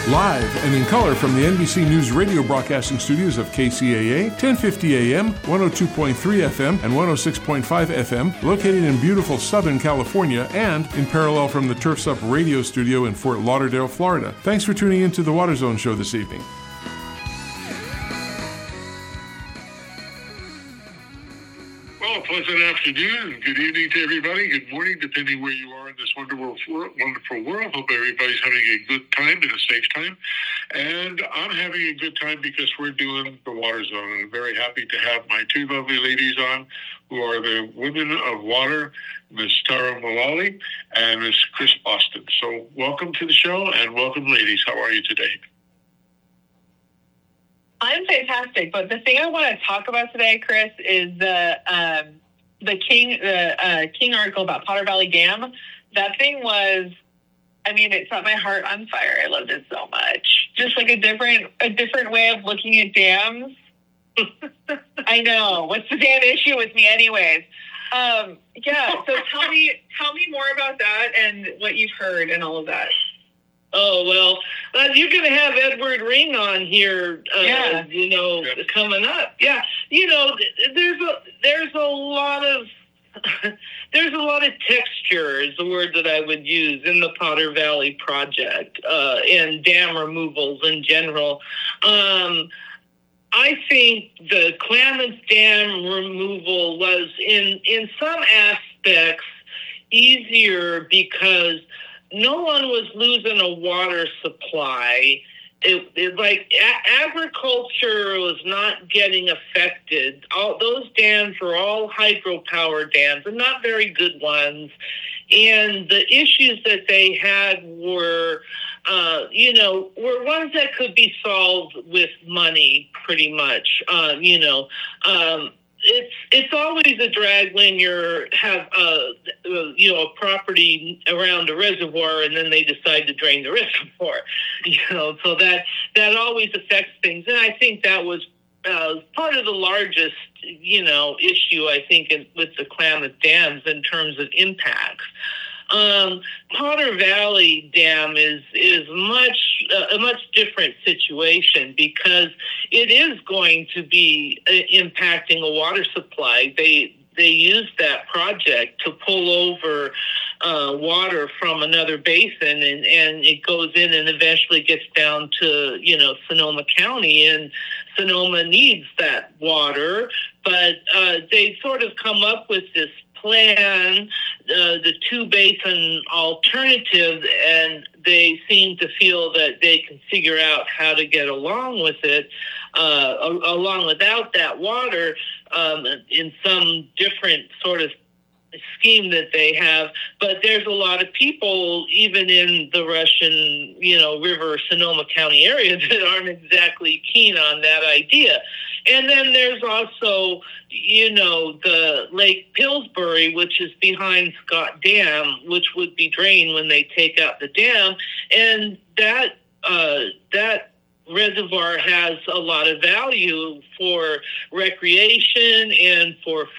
Live and in color from the NBC News radio broadcasting studios of KCAA, 1050 AM, 102.3 FM, and 106.5 FM, located in beautiful Southern California, and in parallel from the Turfs Up radio studio in Fort Lauderdale, Florida. Thanks for tuning in to the Water Zone show this evening. Well, pleasant afternoon and good evening to everybody. Good morning, depending where you are in this wonderful world. Hope everybody's having a good time and a safe time. And I'm having a good time because we're doing the Water Zone. And I'm very happy to have my two lovely ladies on, who are the Women of Water, Ms. Tara Mullally and Ms. Chris Boston. So welcome to the show, and welcome, ladies. How are you today? I'm fantastic, but the thing I want to talk about today, Chris, is the King article about Potter Valley Dam. That thing was, it set my heart on fire. I loved it so much. Just like a different way of looking at dams. I know. What's the damn issue with me, anyways? Yeah. So tell me more about that and what you've heard and all of that. Oh, well, you're going to have Edward Ring on here, coming up. Yeah. There's a lot of texture is the word that I would use in the Potter Valley project, and dam removals in general. I think the Klamath Dam removal was in some aspects easier because no one was losing a water supply. Agriculture was not getting affected. All those dams were all hydropower dams, and not very good ones. And the issues that they had were ones that could be solved with money, pretty much. It's always a drag when you have a property around a reservoir and then they decide to drain the reservoir, so that always affects things. And I think that was part of the largest, issue, I think, with the Klamath dams in terms of impacts. Potter Valley Dam is a much different situation because it is going to be impacting a water supply. They used that project to pull over water from another basin, and it goes in and eventually gets down to Sonoma County, and Sonoma needs that water. But they sort of come up with this plan, the two-basin alternative, and they seem to feel that they can figure out how to get along with it, along without that water, in some different sort of scheme that they have. But there's a lot of people, even in the Russian, River, Sonoma County area, that aren't exactly keen on that idea. And then there's also, the Lake Pillsbury, which is behind Scott Dam, which would be drained when they take out the dam. And that reservoir has a lot of value for recreation and for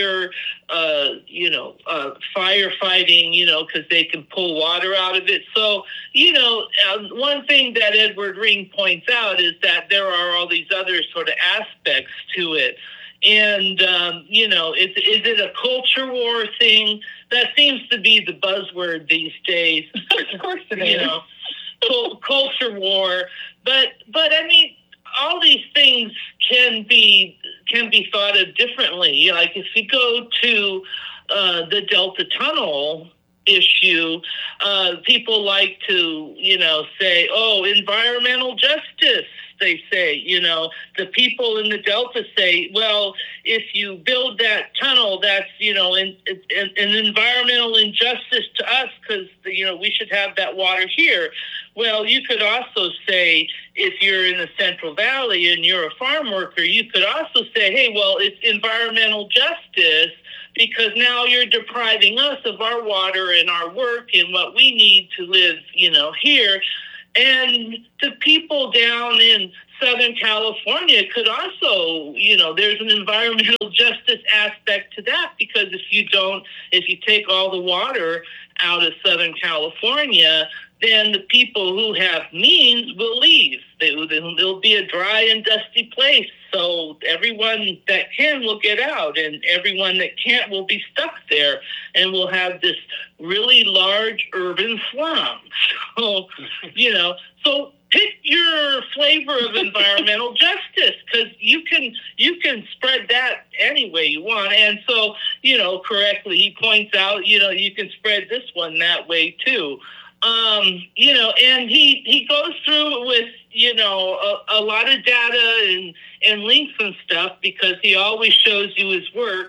firefighting, because they can pull water out of it. So, one thing that Edward Ring points out is that there are all these other sort of aspects to it. And, is it a culture war thing? That seems to be the buzzword these days. Of course it is. Culture war. But all these things can be thought of differently. Like if you go to the Delta Tunnel issue, people like to, say, oh, environmental justice. They say, the people in the Delta say, well, if you build that tunnel, that's, an environmental injustice to us because, we should have that water here. Well, you could also say, if you're in the Central Valley and you're a farm worker, you could also say, hey, well, it's environmental justice because now you're depriving us of our water and our work and what we need to live, here. And the people down in Southern California could also, there's an environmental justice aspect to that because if you take all the water out of Southern California, then the people who have means will leave. There'll be a dry and dusty place. So everyone that can will get out, and everyone that can't will be stuck there, and we'll have this really large urban slum. So, so pick your flavor of environmental justice, because you can spread that any way you want. And so, correctly, he points out, you can spread this one that way too. And he goes through with, a lot of data and links and stuff, because he always shows you his work.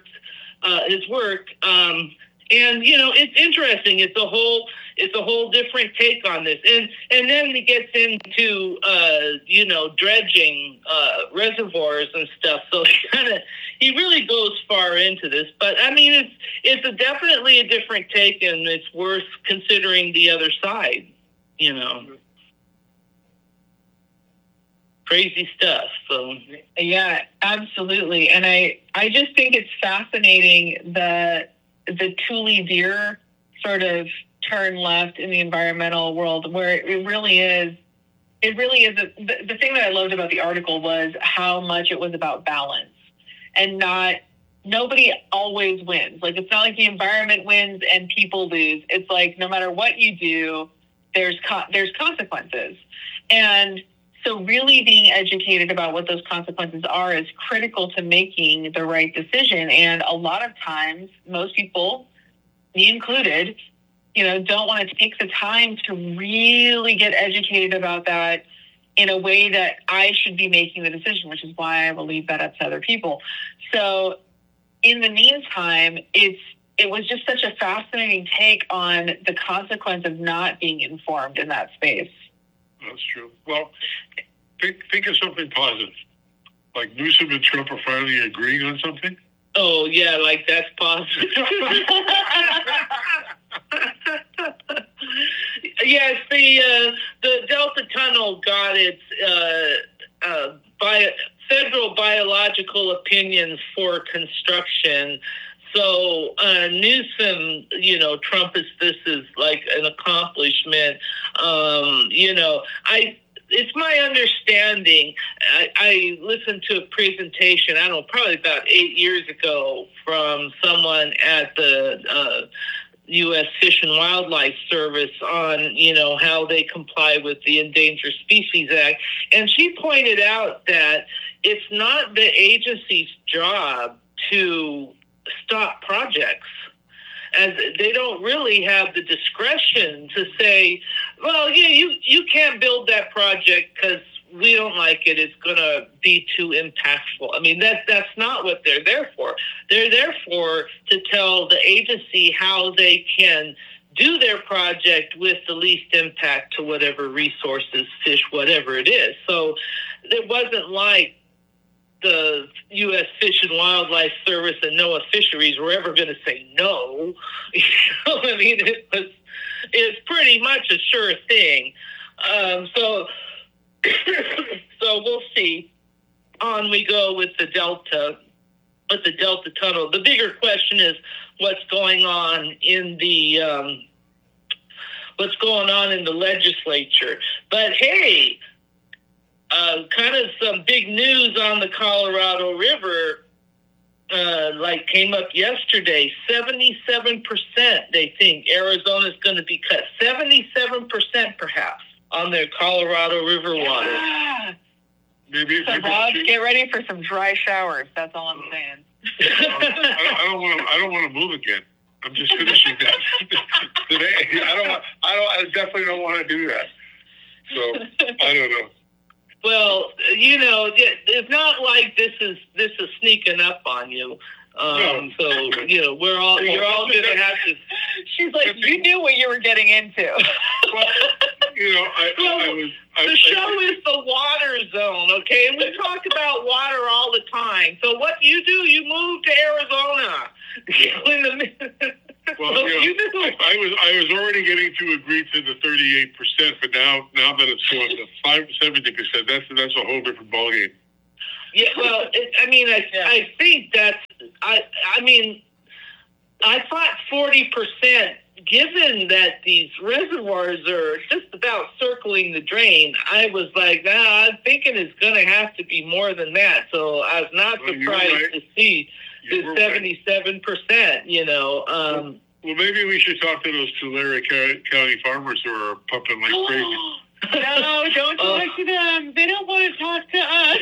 It's interesting. It's a whole different take on this. And then he gets into, dredging, reservoirs and stuff. So he really goes far into this, but I mean, it's definitely a different take, and it's worth considering the other side, Crazy stuff. So yeah, absolutely. And I just think it's fascinating the Thule Deer sort of turn left in the environmental world, where it really is the thing that I loved about the article was how much it was about balance, and nobody always wins. Like, it's not like the environment wins and people lose. It's like, no matter what you do, there's consequences. And so really being educated about what those consequences are is critical to making the right decision. And a lot of times, most people, me included, don't want to take the time to really get educated about that in a way that I should be making the decision, which is why I will leave that up to other people. So in the meantime, it was just such a fascinating take on the consequence of not being informed in that space. That's true. Well, think of something positive. Like Newsom and Trump are finally agreeing on something. Oh, yeah, like that's positive. Yes, the Delta Tunnel got its federal biological opinions for construction. So Newsom, Trump this is like an accomplishment. It's my understanding. I listened to a presentation, I don't know, probably about 8 years ago, from someone at the U.S. Fish and Wildlife Service on, how they comply with the Endangered Species Act. And she pointed out that it's not the agency's job to stop projects, as they don't really have the discretion to say, well, you can't build that project because we don't like it. It's going to be too impactful. I mean, that's not what they're there for. They're there for to tell the agency how they can do their project with the least impact to whatever resources, fish, whatever it is. So it wasn't like the U.S. Fish and Wildlife Service and NOAA Fisheries were ever going to say no. I mean, it's pretty much a sure thing. So we'll see. On we go with the Delta Tunnel. The bigger question is what's going on in the legislature. But hey, kind of some big news on the Colorado River, came up yesterday. 77% they think Arizona's going to be cut. 77% perhaps on their Colorado River water. Maybe Rob, get ready for some dry showers. That's all I'm saying. I don't want to move again. I'm just finishing that today. I definitely don't want to do that. So I don't know. Well, it's not like this is sneaking up on you. No. So you're all going to have to. She's like, you knew what you were getting into. Well, the show is the water zone, okay? And we talk about water all the time. So what do? You move to Arizona. Well, I was already getting to agree to the 38%, but now that it's going to 70%, that's a whole different ballgame. Yeah, well, I think that's. I thought 40% given that these reservoirs are just about circling the drain, I was like, I'm thinking it's going to have to be more than that. So I was not surprised to see the 77%, Well, maybe we should talk to those Tulare County farmers who are pumping like crazy. No, don't talk to them. They don't want to talk to us.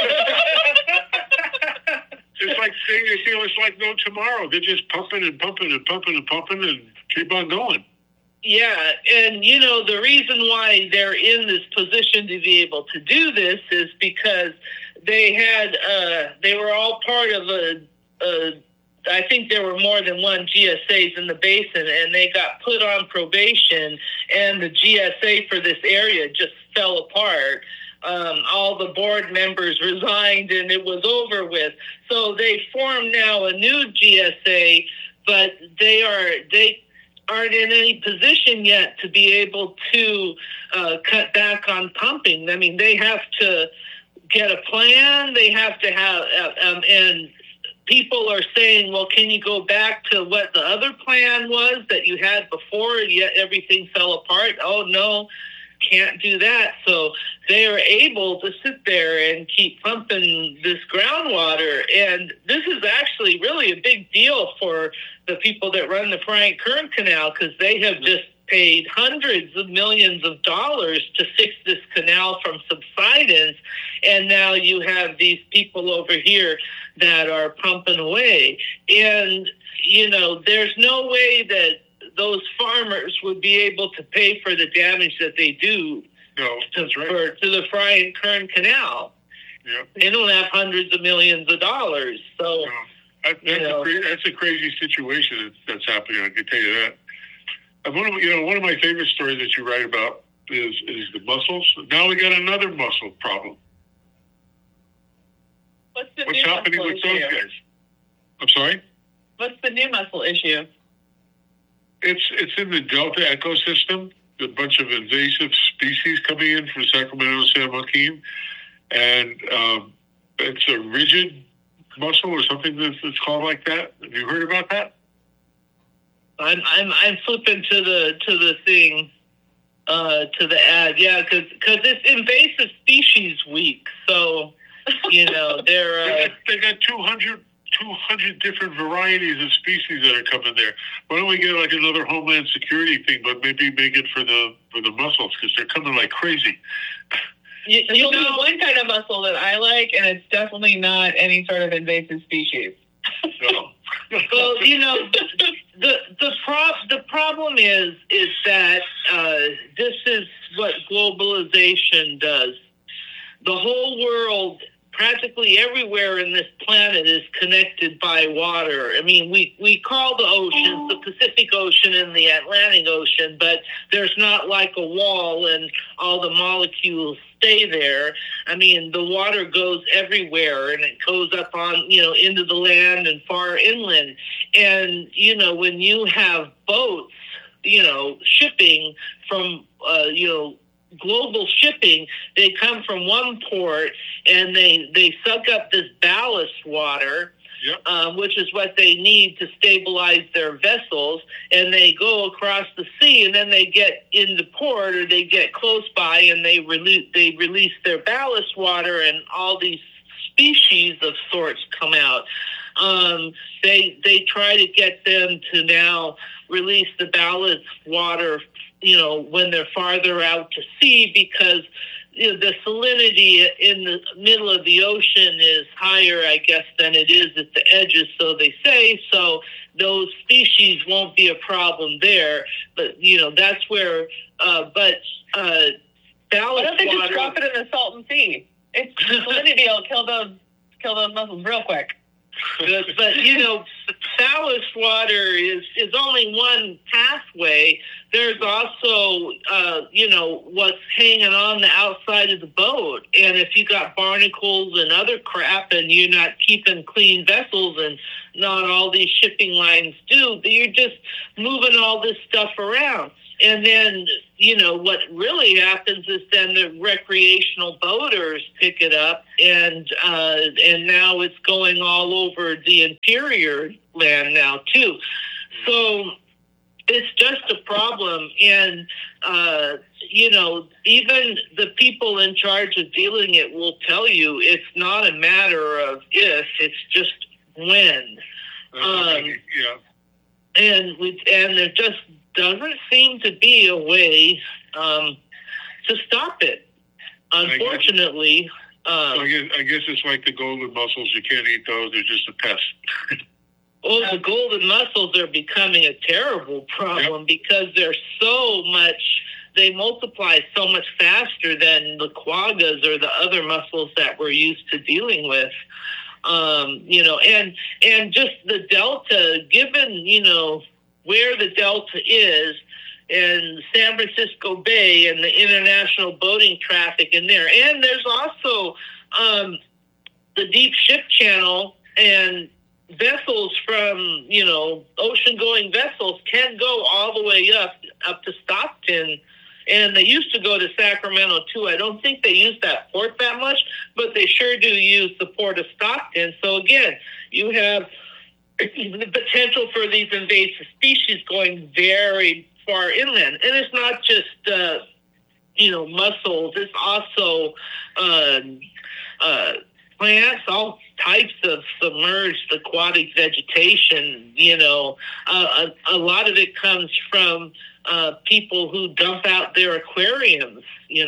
It's like no tomorrow. They're just pumping and pumping and pumping and pumping and keep on going. Yeah, and the reason why they're in this position to be able to do this is because they were all part of I think there were more than one GSAs in the basin, and they got put on probation, and the GSA for this area just fell apart. All the board members resigned, and it was over with. So they formed now a new GSA, but they aren't in any position yet to be able to cut back on pumping. I mean, they have to get a plan. They have to have, and people are saying, well, can you go back to what the other plan was that you had before, yet everything fell apart? Oh, no, can't do that. So they are able to sit there and keep pumping this groundwater. And this is actually really a big deal for the people that run the Bryant Kern Canal, because they have just paid hundreds of millions of dollars to fix this canal from subsidence. And now you have these people over here that are pumping away. And, there's no way that those farmers would be able to pay for the damage that they do to the Bryant Kern Canal. Yeah. They don't have hundreds of millions of dollars. So that's a crazy situation that's happening. I can tell you that. And one of my favorite stories that you write about is the mussels. Now we got another mussel problem. What's happening with those guys? I'm sorry? What's the new mussel issue? It's in the Delta ecosystem. A bunch of invasive species coming in from Sacramento, San Joaquin, and it's a rigid mussel or something that's called like that. Have you heard about that? I'm flipping to the thing, to the ad, yeah, because it's invasive species week, so they're they got 200 different varieties of species that are coming there. Why don't we get like another Homeland Security thing, but maybe make it for the mussels, because they're coming like crazy. There's only one kind of mussel that I like, and it's definitely not any sort of invasive species. No. Well, the problem is that this is what globalization does. The whole world, practically everywhere in this planet, is connected by water. I mean, we call the oceans the Pacific Ocean and the Atlantic Ocean, but there's not like a wall and all the molecules stay there. I mean, the water goes everywhere, and it goes up on, into the land and far inland. And, when you have boats, shipping from, global shipping, they come from one port and they suck up this ballast water, which is what they need to stabilize their vessels, and they go across the sea, and then they get into port, or they get close by, and they release their ballast water, and all these species of sorts come out. They try to get them to now release the ballast water, when they're farther out to sea, because the salinity in the middle of the ocean is higher, I guess, than it is at the edges, so they say. So those species won't be a problem there. But, that's where, ballast water... Why don't they just drop it in the Salton Sea? It's salinity will kill those mussels real quick. But ballast water is only one pathway. There's also, what's hanging on the outside of the boat. And if you got barnacles and other crap, and you're not keeping clean vessels, and not all these shipping lines do, you're just moving all this stuff around. And then, what really happens is then the recreational boaters pick it up, and now it's going all over the interior land now, too. So it's just a problem. And, even the people in charge of dealing it will tell you it's not a matter of if, it's just when. And there just doesn't seem to be a way to stop it, unfortunately. I guess it's like the golden mussels. You can't eat those. They're just a pest. Well, the golden mussels are becoming a terrible problem because they multiply so much faster than the quaggas or the other mussels that we're used to dealing with. And just the delta, given, where the delta is, and San Francisco Bay and the international boating traffic in there. And there's also the deep ship channel, and vessels from, ocean-going vessels can go all the way up to Stockton. And they used to go to Sacramento, too. I don't think they use that port that much, but they sure do use the port of Stockton. So, again, you have the potential for these invasive species going very far inland. And it's not just, mussels. It's also plants, all types of submerged aquatic vegetation. A lot of it comes from people who dump out their aquariums.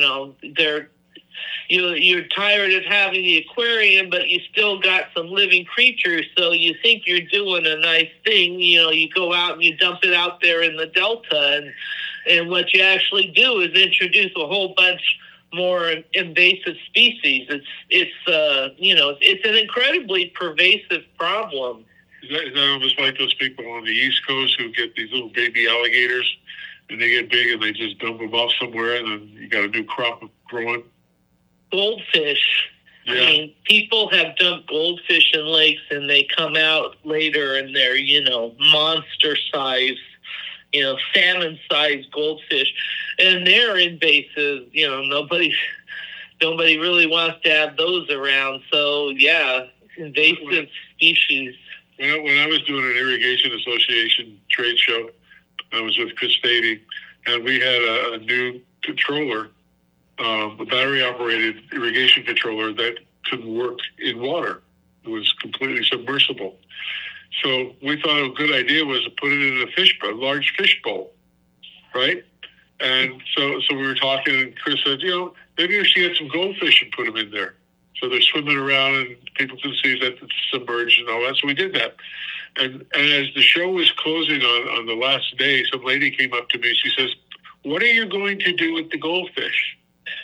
You're tired of having the aquarium, but you still got some living creatures, so you think you're doing a nice thing. You go out and you dump it out there in the delta, and what you actually do is introduce a whole bunch more invasive species. It's an incredibly pervasive problem. Is that almost like those people on the East Coast who get these little baby alligators, and they get big and they just dump them off somewhere, and then you got a new crop growing? Goldfish. Yeah. I mean, people have dumped goldfish in lakes, and they come out later and they're, monster size, salmon-sized goldfish, and they're invasive. Nobody really wants to have those around. So, yeah, invasive species. When I was doing an irrigation association trade show, I was with Chris Beatty, and we had a new controller, a battery-operated irrigation controller that could work in water. It was completely submersible. So we thought a good idea was to put it in a large fish bowl, right? And so we were talking, and Chris said, maybe we should get some goldfish and put them in there. So they're swimming around, and people can see that it's submerged and all that. So we did that. And as the show was closing on the last day, some lady came up to me. She says, "What are you going to do with the goldfish?"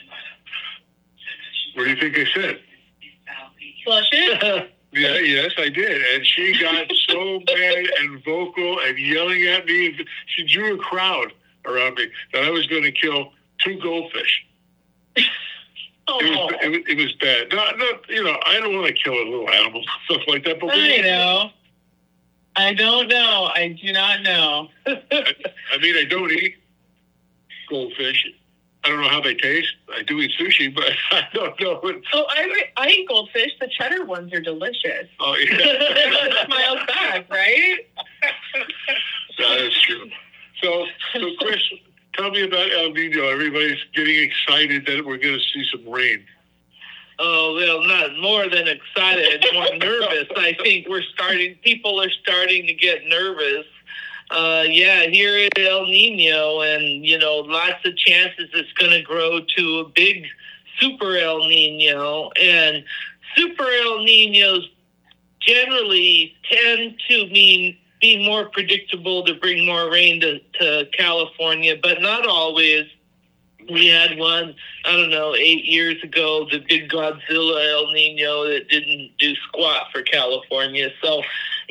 What do you think I said? Flush it. Yeah, yes, I did. And she got so mad and vocal and yelling at me. She drew a crowd around me that I was going to kill 2 goldfish. Oh. It was bad. No, I don't want to kill a little animal, stuff like that. But I know. I don't know. I do not know. I don't eat goldfish. I don't know how they taste. I do eat sushi, but I don't know. Oh, I eat goldfish. The cheddar ones are delicious. Oh, yeah. Smiles back, right? That is true. So Chris, tell me about El Nino. Everybody's getting excited that we're going to see some rain. Oh, well, not more than excited, more nervous. I think people are starting to get nervous. Here is El Nino, and, lots of chances it's going to grow to a big super El Nino. And super El Ninos generally tend to be more predictable, to bring more rain to California, but not always. We had one, 8 years ago, the big Godzilla El Nino that didn't do squat for California. So,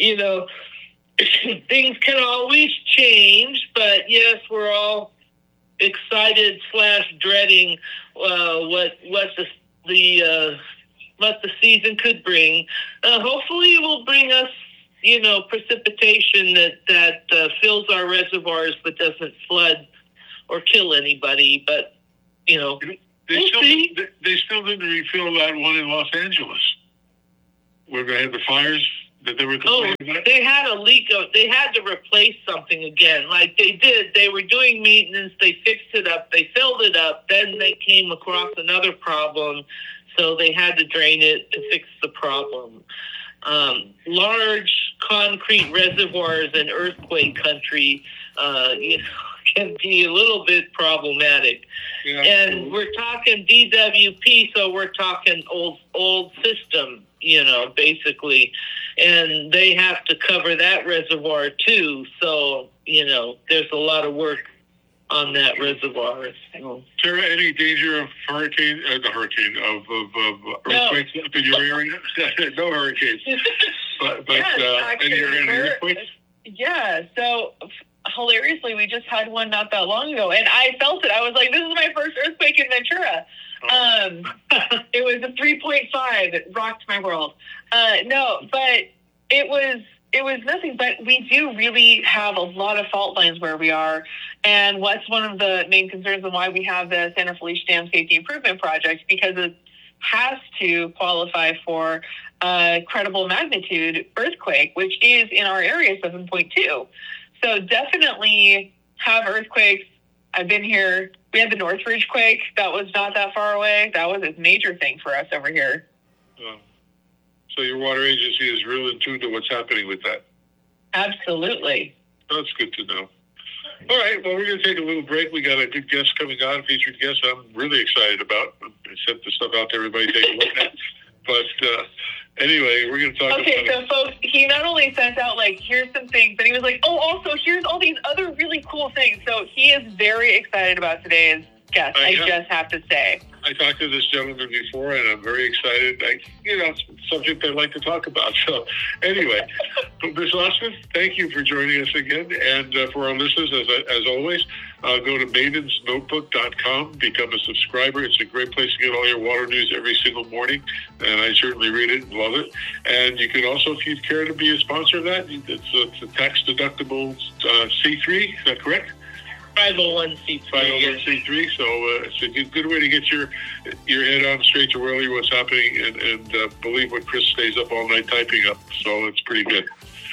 things can always change, but yes, we're all excited / dreading what the season could bring. Hopefully, it will bring us, precipitation that fills our reservoirs but doesn't flood or kill anybody. But they still didn't refill that one in Los Angeles where they had the fires. that they were complaining about? They had a leak. They had to replace something again. Like they did. They were doing maintenance. They fixed it up. They filled it up. Then they came across another problem, so they had to drain it to fix the problem. Large concrete reservoirs in earthquake country, can be a little bit problematic. Yeah. And we're talking DWP, so we're talking old system, basically. And they have to cover that reservoir too. So, there's a lot of work on that reservoir. So. Is there any danger of earthquakes up in your area? No hurricanes. But yes, any earthquakes? Yeah, so hilariously, we just had one not that long ago, and I felt it. I was like, this is my first earthquake in Ventura. It was a 3.5. It rocked my world. No, but it was nothing, but we do really have a lot of fault lines where we are, and what's one of the main concerns and why we have the Santa Felicia Dam Safety Improvement Project, because it has to qualify for a credible magnitude earthquake, which is in our area 7.2. So definitely have earthquakes. I've been here. We had the Northridge quake. That was not that far away. That was a major thing for us over here. So your water agency is real in tune to what's happening with that. Absolutely. That's good to know. All right, well, we're going to take a little break. We got a good guest coming on, featured guest I'm really excited about. I sent the stuff out to everybody to take a look at. But anyway, we're going to talk about... Okay, so folks, he not only sent out, here's some things, but he was like, also, here's all these other really cool things. So he is very excited about today's guest, I just have to say. I talked to this gentleman before, and I'm very excited. It's a subject I'd like to talk about. So anyway, Ms. Osman, thank you for joining us again. And for our listeners, as always, go to maidensnotebook.com, become a subscriber. It's a great place to get all your water news every single morning, and I certainly read it and love it. And you can also, if you care to be a sponsor of that, it's a tax-deductible C3, is that correct? 501c3. 501c3. So it's a good way to get your head on straight to really what's happening and believe what Chris stays up all night typing up. So it's pretty good.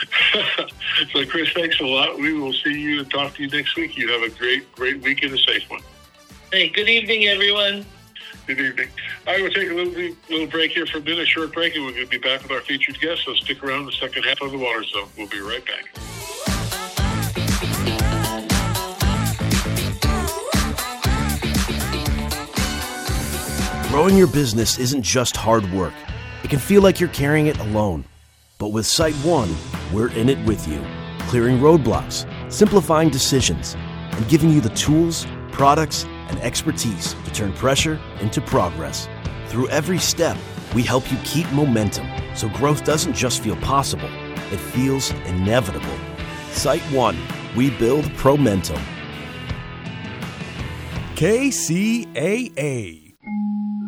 So Chris, thanks a lot. We will see you and talk to you next week. You have a great week and a safe one. Hey, good evening, everyone. Good evening. I will take a little break here for a minute, a short break, and we're going to be back with our featured guest. So stick around the second half of the Water Zone. We'll be right back. Growing your business isn't just hard work. It can feel like you're carrying it alone. But with SiteOne, we're in it with you, clearing roadblocks, simplifying decisions, and giving you the tools, products, and expertise to turn pressure into progress. Through every step, we help you keep momentum so growth doesn't just feel possible, it feels inevitable. SiteOne, we build Promentum. KCAA.